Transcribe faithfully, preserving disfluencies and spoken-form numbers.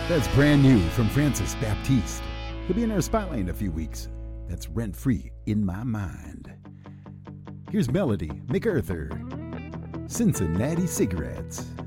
That's brand new from Francis Baptiste. He'll be in our spotlight in a few weeks. That's Rent Free in My Mind. Here's Melody MacArthur, Cincinnati Cigarettes.